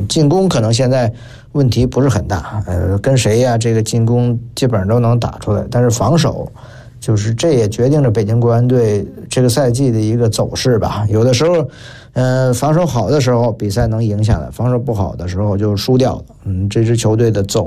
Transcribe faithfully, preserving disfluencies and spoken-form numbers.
进攻可能现在问题不是很大，呃，跟谁呀、啊，这个进攻基本上都能打出来，但是防守，就是这也决定着北京国安队这个赛季的一个走势吧。有的时候，呃，防守好的时候比赛能赢下来，防守不好的时候就输掉了。嗯，这支球队的走